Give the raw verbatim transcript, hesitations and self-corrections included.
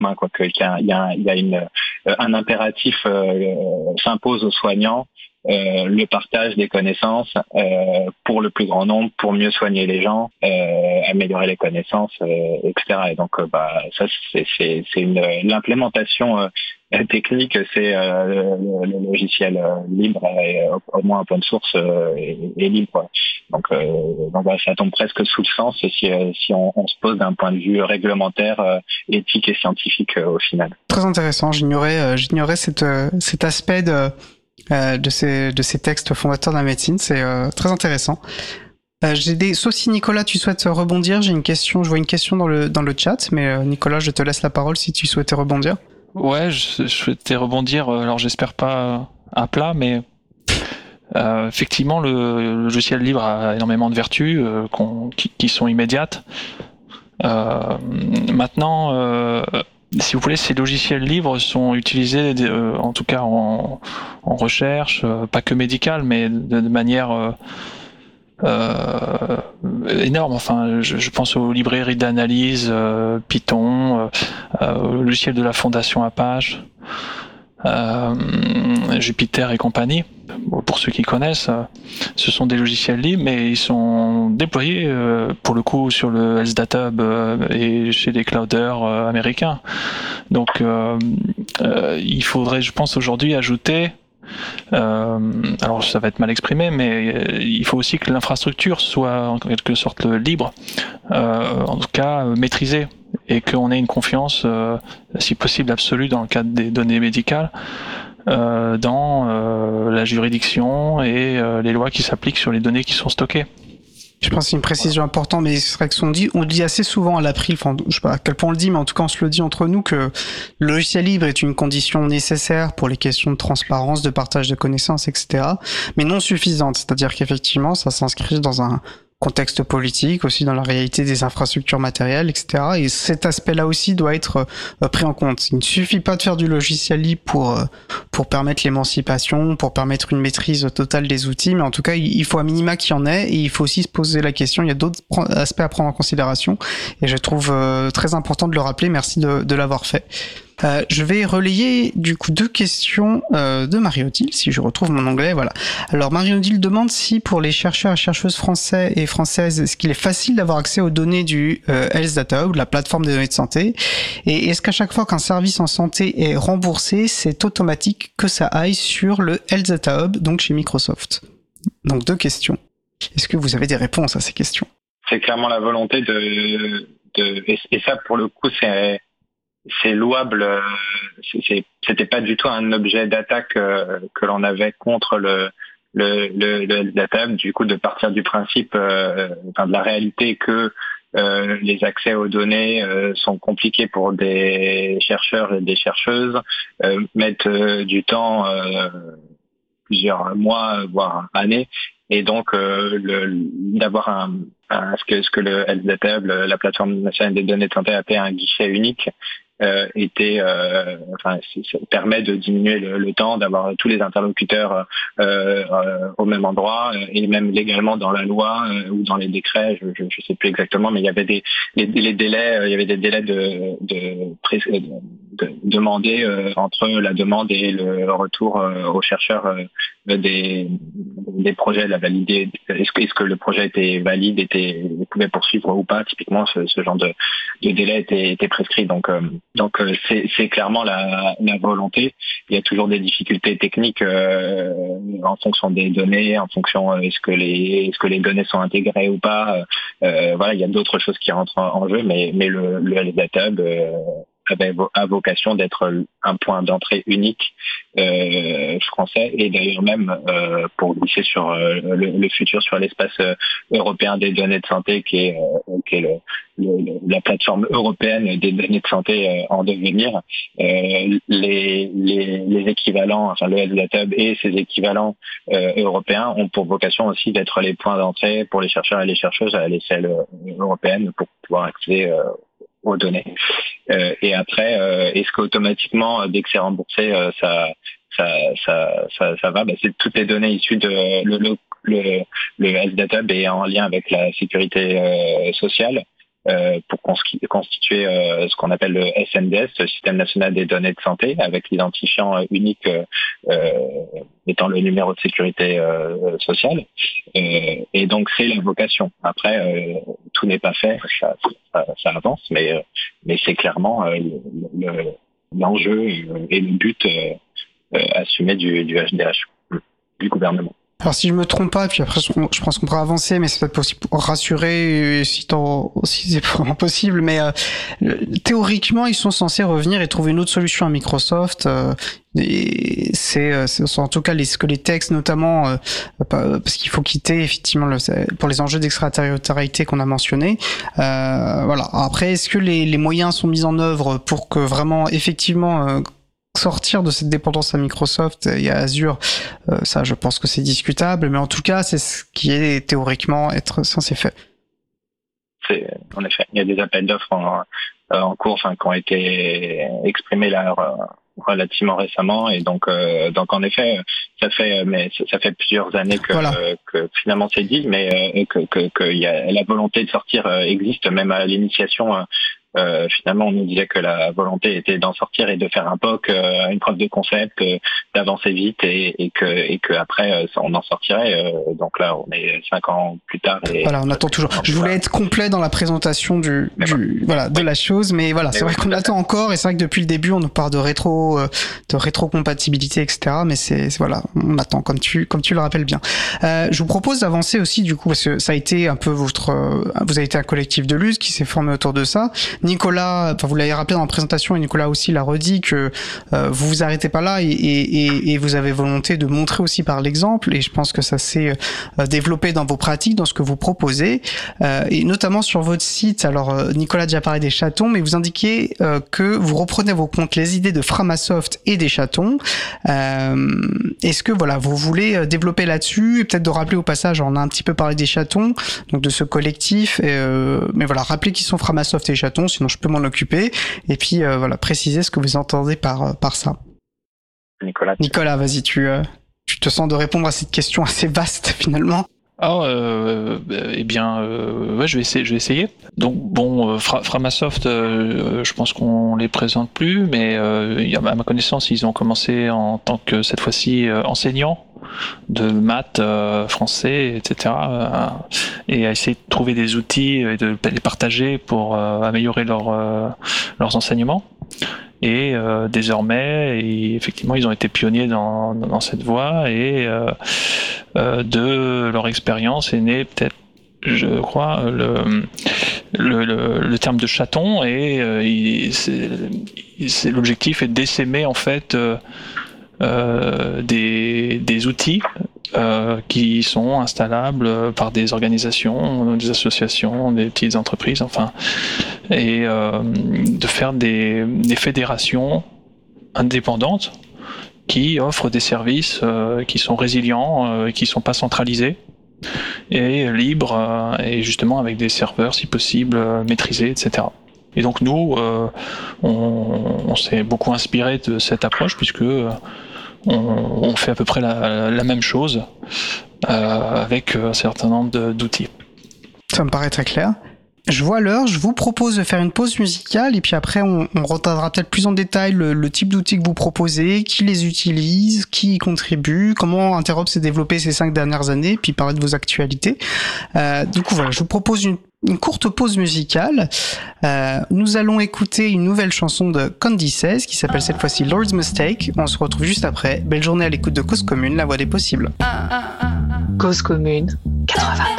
commun, quoi, qu'il y a, il y a, il y a une, un impératif euh, s'impose aux soignants. Euh, le partage des connaissances euh, pour le plus grand nombre, pour mieux soigner les gens, euh, améliorer les connaissances, euh, et cetera. Et donc, euh, bah, ça, c'est, c'est, c'est une, l'implémentation euh, technique, c'est euh, le, le logiciel euh, libre, et, euh, au moins open source euh, et, et libre. Donc, euh, donc bah, ça tombe presque sous le sens si, euh, si on, on se pose d'un point de vue réglementaire, euh, éthique et scientifique euh, au final. Très intéressant. J'ignorais, euh, j'ignorais cette, euh, cet aspect de Euh, de ces de ces textes fondateurs de la médecine, c'est euh, très intéressant. Euh, j'ai des, sauf si Nicolas tu souhaites rebondir, j'ai une question, je vois une question dans le dans le chat, mais euh, Nicolas, je te laisse la parole si tu souhaitais rebondir. Ouais, je, je souhaitais rebondir. Alors j'espère pas à plat, mais euh, effectivement le, le logiciel libre a énormément de vertus euh, qu'on, qui, qui sont immédiates. Euh, maintenant. Euh, Si vous voulez, ces logiciels libres sont utilisés, euh, en tout cas en, en recherche, euh, pas que médicale, mais de, de manière euh, euh, énorme. Enfin, je, je pense aux librairies d'analyse, euh, Python, euh, euh, au logiciel de la Fondation Apache, euh, Jupyter et compagnie. Bon, pour ceux qui connaissent, euh, ce sont des logiciels libres, mais ils sont déployés euh, pour le coup sur le Health Data Hub euh, et chez les clouders euh, américains. Donc, euh, euh, il faudrait, je pense, aujourd'hui ajouter. Euh, alors, ça va être mal exprimé, mais euh, il faut aussi que l'infrastructure soit en quelque sorte libre, euh, en tout cas euh, maîtrisée, et qu'on ait une confiance, euh, si possible absolue, dans le cadre des données médicales. Euh, dans euh, la juridiction et euh, les lois qui s'appliquent sur les données qui sont stockées. Je pense que c'est une précision importante, mais c'est vrai que on dit, on dit assez souvent à l'April, enfin, je sais pas à quel point on le dit, mais en tout cas on se le dit entre nous, que le logiciel libre est une condition nécessaire pour les questions de transparence, de partage de connaissances, et cetera, mais non suffisante. C'est-à-dire qu'effectivement, ça s'inscrit dans un contexte politique, aussi dans la réalité des infrastructures matérielles, et cetera. Et cet aspect-là aussi doit être euh, pris en compte. Il ne suffit pas de faire du logiciel libre pour euh, pour permettre l'émancipation, pour permettre une maîtrise totale des outils, mais en tout cas, il faut à minima qu'il y en ait, et il faut aussi se poser la question. Il y a d'autres aspects à prendre en considération, et je trouve euh, très important de le rappeler. Merci de, de l'avoir fait. Euh, je vais relayer du coup deux questions euh, de Marie-Odile, si je retrouve mon onglet, voilà. Alors Marie-Odile demande si pour les chercheurs et chercheuses français et françaises, est-ce qu'il est facile d'avoir accès aux données du euh, Health Data Hub, de la plateforme des données de santé, et est-ce qu'à chaque fois qu'un service en santé est remboursé, c'est automatique que ça aille sur le Health Data Hub, donc chez Microsoft? Donc deux questions. Est-ce que vous avez des réponses à ces questions? C'est clairement la volonté de, de et, et ça pour le coup c'est c'est louable. C'est, c'était pas du tout un objet d'attaque euh, que l'on avait contre le le le, le data hub, du coup de partir du principe, euh, enfin de la réalité que euh, les accès aux données euh, sont compliqués pour des chercheurs et des chercheuses, euh, mettent euh, du temps, euh, plusieurs mois voire années, et donc euh, le, d'avoir un, un ce que ce que le Health Data Hub, la plateforme nationale des données de santé, appelle un guichet unique. Euh, était, euh, enfin, ça permet de diminuer le, le temps, d'avoir tous les interlocuteurs euh, euh, au même endroit, et même légalement dans la loi euh, ou dans les décrets, je, je, je sais plus exactement, mais il y avait des les, les délais, euh, il y avait des délais de de, de, de demander euh, entre la demande et le retour euh, aux chercheurs euh, des des projets, la valider, est-ce que est-ce que le projet était valide, était pouvait poursuivre ou pas. Typiquement, ce, ce genre de, de délai était, était prescrit, donc euh, Donc c'est, c'est clairement la, la volonté. Il y a toujours des difficultés techniques euh, en fonction des données, en fonction euh, est-ce que les est-ce que les données sont intégrées ou pas. Euh, voilà, il y a d'autres choses qui rentrent en, en jeu, mais mais le, le Health Data Hub euh, avait a vocation d'être un point d'entrée unique euh, français, et d'ailleurs même euh, pour glisser sur euh, le, le futur sur l'espace euh, européen des données de santé, qui est, euh, qui est le, le, la plateforme européenne des données de santé euh, en devenir. Euh, les, les, les équivalents, enfin le Health Data Hub et ses équivalents euh, européens ont pour vocation aussi d'être les points d'entrée pour les chercheurs et les chercheuses à l'échelle européenne pour pouvoir accéder euh, aux données. Euh, et après, euh, est-ce qu'automatiquement, dès que c'est remboursé, euh, ça, ça, ça, ça, ça va? Bah, c'est toutes les données issues de le le le, le Health Data Hub est en lien avec la sécurité euh, sociale. euh, pour constituer euh, ce qu'on appelle le S N D S, le Système national des données de santé, avec l'identifiant unique euh, étant le numéro de sécurité euh, sociale. Euh, et donc c'est la vocation. Après, euh, tout n'est pas fait, ça, ça, ça avance, mais euh, mais c'est clairement euh, le, l'enjeu et le but euh, euh, assumé du, du H D H, du gouvernement. Alors si je me trompe pas, puis après je pense qu'on pourra avancer, mais c'est peut-être possible pour rassurer si, tant, si c'est vraiment possible, mais euh, théoriquement ils sont censés revenir et trouver une autre solution à Microsoft. Euh, et c'est, c'est en tout cas les, ce que les textes notamment, euh, parce qu'il faut quitter effectivement le, pour les enjeux d'extraterritorialité qu'on a mentionnés. Euh, voilà. Après, est-ce que les, les moyens sont mis en œuvre pour que vraiment effectivement euh, sortir de cette dépendance à Microsoft et à Azure, euh, ça je pense que c'est discutable, mais en tout cas c'est ce qui est théoriquement être censé fait. C'est, en effet, il y a des appels d'offres en, en cours, enfin, qui ont été exprimés là relativement récemment, et donc euh, donc en effet ça fait mais ça fait plusieurs années que voilà. euh, que finalement c'est dit, mais euh, que que que y a la volonté de sortir euh, existe même à l'initiation. Euh, Euh, finalement, on nous disait que la volonté était d'en sortir et de faire un P O C, euh, une preuve de concept, euh, d'avancer vite et, et que et que après euh, on en sortirait. Euh, donc là, on est cinq ans plus tard. Et voilà, on attend toujours. Je voulais être complet dans la présentation du, du voilà, voilà de oui. la chose, mais voilà, mais c'est oui, vrai qu'on attend encore. Et c'est vrai que depuis le début, on nous parle de rétro, euh, de rétrocompatibilité, et cetera. Mais c'est, c'est voilà, on attend comme tu comme tu le rappelles bien. Euh, je vous propose d'avancer aussi du coup parce que ça a été un peu votre, euh, vous avez été un collectif de lutte qui s'est formé autour de ça. Nicolas, enfin vous l'avez rappelé dans la présentation et Nicolas aussi l'a redit que euh, vous vous arrêtez pas là et, et, et vous avez volonté de montrer aussi par l'exemple, et je pense que ça s'est euh, développé dans vos pratiques, dans ce que vous proposez, euh, et notamment sur votre site. Alors euh, Nicolas a déjà parlé des chatons, mais vous indiquez euh, que vous reprenez à vos comptes les idées de Framasoft et des chatons. Euh, est-ce que voilà vous voulez développer là-dessus et peut-être de rappeler au passage, on a un petit peu parlé des chatons, donc de ce collectif, et, euh, mais voilà, rappeler qui sont Framasoft et les chatons, sinon je peux m'en occuper, et puis euh, voilà, préciser ce que vous entendez par par ça. Nicolas, Nicolas, vas-y, tu euh, tu te sens de répondre à cette question assez vaste finalement. Oh, euh, eh bien, euh, ouais, je vais essayer. Je vais essayer. Donc, bon, euh, Fra- Framasoft, euh, je pense qu'on les présente plus, mais euh, à ma connaissance, ils ont commencé en tant que cette fois-ci euh, enseignants de maths, euh, français, et cetera, euh, et à essayer de trouver des outils et de les partager pour euh, améliorer leur, euh, leurs enseignements. Et euh, désormais, et effectivement, ils ont été pionniers dans, dans cette voie, et euh, euh, de leur expérience est né peut-être, je crois, le, le, le, le terme de chaton, et euh, il, c'est, c'est, l'objectif est d'essaimer en fait euh, euh, des, des outils Euh, qui sont installables par des organisations, des associations, des petites entreprises, enfin, et euh, de faire des, des fédérations indépendantes qui offrent des services euh, qui sont résilients, euh, qui sont pas centralisés et libres, euh, et justement avec des serveurs si possible euh, maîtrisés, et cetera. Et donc nous, euh, on, on s'est beaucoup inspiré de cette approche puisque euh, On, on fait à peu près la, la même chose euh, avec un certain nombre de, d'outils. Ça me paraît très clair. Je vois l'heure, je vous propose de faire une pause musicale et puis après on, on retardera peut-être plus en détail le, le type d'outils que vous proposez, qui les utilise, qui y contribue, comment Interop s'est développé ces cinq dernières années, puis parler de vos actualités. Euh, du coup voilà, je vous propose une Une courte pause musicale. Euh, nous allons écouter une nouvelle chanson de Candy seize qui s'appelle cette fois-ci Lord's Mistake. On se retrouve juste après. Belle journée à l'écoute de Cause Commune, la voix des possibles. Cause Commune quatre-vingt-treize.